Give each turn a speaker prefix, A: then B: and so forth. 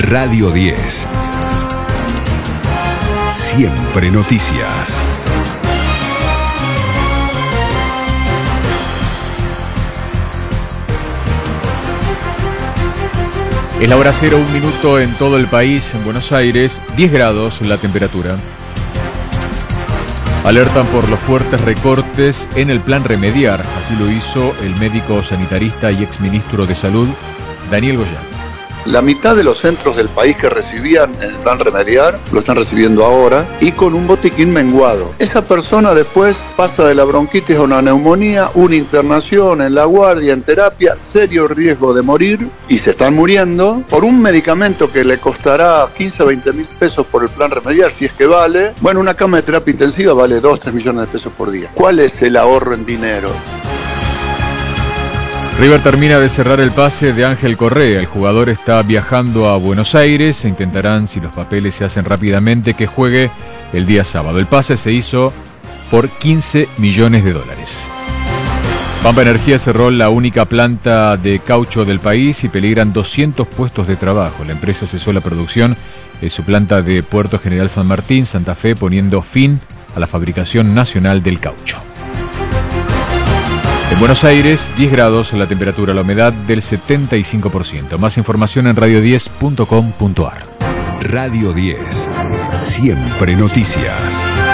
A: Radio 10. Siempre noticias.
B: Es la hora 0, 1 minuto en todo el país. En Buenos Aires, 10 grados la temperatura. Alertan por los fuertes recortes en el plan Remediar. Así lo hizo el médico sanitarista y exministro de Salud, Daniel Goyán.
C: La mitad de los centros del país que recibían el plan Remediar lo están recibiendo ahora y con un botiquín menguado. Esa persona después pasa de la bronquitis a una neumonía, una internación en la guardia, en terapia, serio riesgo de morir y se están muriendo por un medicamento que le costará 15 a 20 mil pesos por el plan Remediar, si es que vale. Bueno, una cama de terapia intensiva vale 2, 3 millones de pesos por día. ¿Cuál es el ahorro en dinero?
B: River termina de cerrar el pase de Ángel Correa. El jugador está viajando a Buenos Aires. Intentarán, si los papeles se hacen rápidamente, que juegue el día sábado. El pase se hizo por $15 millones. Pampa Energía cerró la única planta de caucho del país y peligran 200 puestos de trabajo. La empresa cesó la producción en su planta de Puerto General San Martín, Santa Fe, poniendo fin a la fabricación nacional del caucho. En Buenos Aires, 10 grados la temperatura, la humedad del 75%. Más información en radio10.com.ar.
A: Radio 10. Siempre noticias.